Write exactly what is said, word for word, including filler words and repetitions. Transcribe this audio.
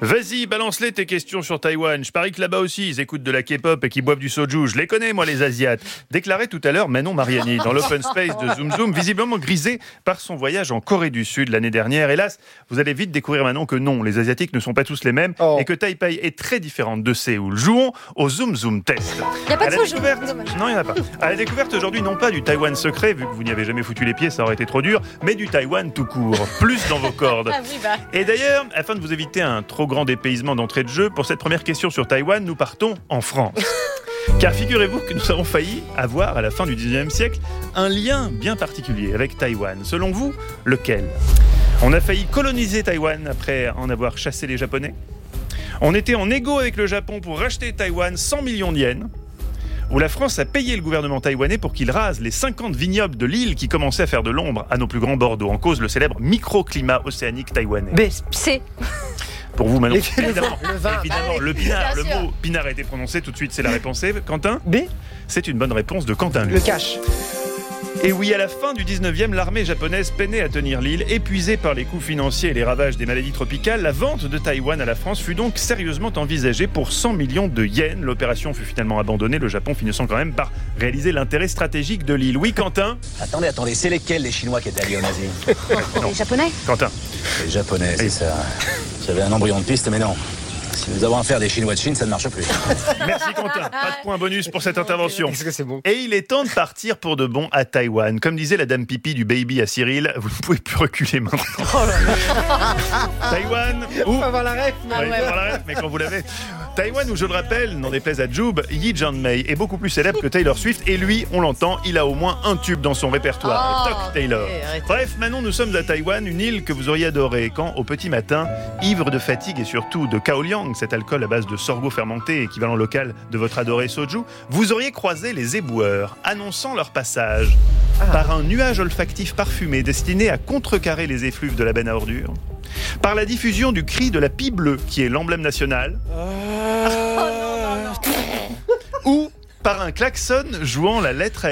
Vas-y, balance-les tes questions sur Taïwan. Je parie que là-bas aussi, ils écoutent de la K-pop et qu'ils boivent du soju. Je les connais, moi, les Asiates. Déclarait tout à l'heure Manon Mariani dans l'open space de Zoom Zoom, visiblement grisé par son voyage en Corée du Sud l'année dernière. Hélas, vous allez vite découvrir Manon que non, les Asiatiques ne sont pas tous les mêmes oh. et que Taipei est très différente de Séoul. Jouons au Zoom Zoom test. Il n'y a pas de soju. Non, il n'y en a pas. À la découverte aujourd'hui, non pas du Taïwan secret, vu que vous n'y avez jamais foutu les pieds, ça aurait été trop dur, mais du Taïwan tout court, plus dans vos cordes. Ah oui, bah. Et d'ailleurs, afin de vous éviter un trop grand dépaysement d'entrée de jeu, pour cette première question sur Taïwan, nous partons en France. Car figurez-vous que nous avons failli avoir, à la fin du dix-neuvième siècle, un lien bien particulier avec Taïwan. Selon vous, lequel ? On a failli coloniser Taïwan après en avoir chassé les Japonais ? On était en égo avec le Japon pour racheter Taïwan cent millions de yens ? Où la France a payé le gouvernement taïwanais pour qu'il rase les cinquante vignobles de l'île qui commençaient à faire de l'ombre à nos plus grands bordeaux, en cause le célèbre microclimat océanique taïwanais. B, C. Pour vous, Manon, évidemment, le vin. évidemment Ah oui, le pinard, le bien sûr. mot pinard a été prononcé, tout de suite c'est la réponse. Quentin ? B. C'est une bonne réponse de Quentin. Le cash. Et oui, à la fin du dix-neuvième, l'armée japonaise peinait à tenir l'île. Épuisée par les coûts financiers et les ravages des maladies tropicales, la vente de Taïwan à la France fut donc sérieusement envisagée pour cent millions de yens. L'opération fut finalement abandonnée, le Japon finissant quand même par réaliser l'intérêt stratégique de l'île. Oui, Quentin ? Attendez, attendez, c'est lesquels les Chinois qui étaient alliés aux nazis ? Les Japonais. Quentin. Les Japonais, c'est ça. J'avais un embryon de piste, mais non. Si nous avons affaire des Chinois de Chine, ça ne marche plus. Merci Quentin, pas de point bonus pour cette intervention. Est-ce que c'est bon ? Et il est temps de partir pour de bon à Taïwan. Comme disait la dame pipi du baby à Cyril, vous ne pouvez plus reculer maintenant. Oh là là. Taïwan On ou... va voir la ref. Ouais, il faut voir la ref, mais quand vous l'avez. Taïwan, où je le rappelle, n'en déplaise à Joub, Yi Jianmei est beaucoup plus célèbre que Taylor Swift. Et lui, on l'entend, il a au moins un tube dans son répertoire. Oh, le Toc Taylor. arrêtez, arrêtez. Bref, Manon, nous sommes à Taïwan, une île que vous auriez adorée. Quand, au petit matin, ivre de fatigue et surtout de kaoliang, cet alcool à base de sorgho fermenté, équivalent local de votre adoré soju, vous auriez croisé les éboueurs, annonçant leur passage ah. par un nuage olfactif parfumé destiné à contrecarrer les effluves de la benne à ordures, par la diffusion du cri de la pie bleue, qui est l'emblème national, Euh... ou par un klaxon jouant la lettre